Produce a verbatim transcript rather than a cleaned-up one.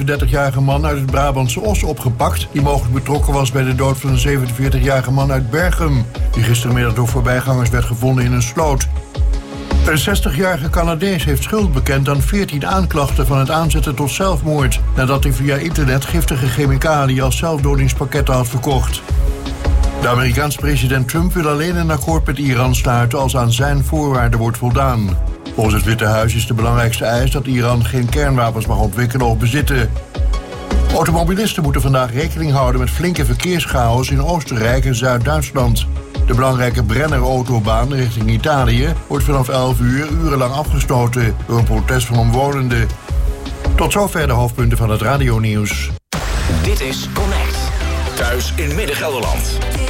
vijfendertigjarige man uit het Brabantse Os opgepakt, die mogelijk betrokken was bij de dood van een zevenenveertigjarige man uit Berchem, die gistermiddag door voorbijgangers werd gevonden in een sloot. Een zestigjarige Canadees heeft schuld bekend aan veertien aanklachten van het aanzetten tot zelfmoord, nadat hij via internet giftige chemicaliën als zelfdodingspakketten had verkocht. De Amerikaanse president Trump wil alleen een akkoord met Iran sluiten als aan zijn voorwaarden wordt voldaan. Volgens het Witte Huis is de belangrijkste eis dat Iran geen kernwapens mag ontwikkelen of bezitten. Automobilisten moeten vandaag rekening houden met flinke verkeerschaos in Oostenrijk en Zuid-Duitsland. De belangrijke Brenner-autobaan richting Italië wordt vanaf elf uur urenlang afgesloten door een protest van omwonenden. Tot zover de hoofdpunten van het radionieuws. Dit is Connect. Thuis in Midden-Gelderland.